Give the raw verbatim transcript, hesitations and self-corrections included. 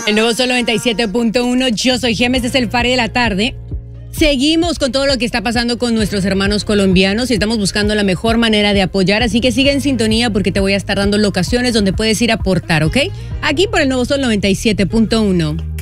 El nuevo Sol noventa y siete punto uno, yo soy Gemes, este es el Fare de la tarde. Seguimos con todo lo que está pasando con nuestros hermanos colombianos y estamos buscando la mejor manera de apoyar, así que sigue en sintonía porque te voy a estar dando locaciones donde puedes ir a aportar, ¿ok? Aquí por el nuevo Sol noventa y siete punto uno.